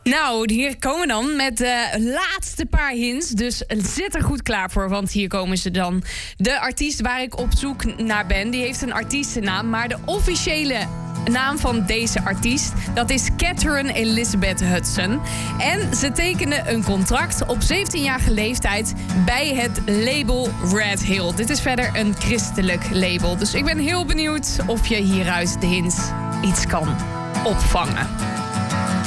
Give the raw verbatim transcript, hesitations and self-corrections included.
Nou, hier komen we dan met de laatste paar hints. Dus zit er goed klaar voor, want hier komen ze dan. De artiest waar ik op zoek naar ben, die heeft een artiestennaam. Maar de officiële naam van deze artiest, dat is Catherine Elizabeth Hudson. En ze tekende een contract op zeventienjarige leeftijd bij het label Red Hill. Dit is verder een christelijk label. Dus ik ben heel benieuwd of je hieruit de hints iets kan opvangen.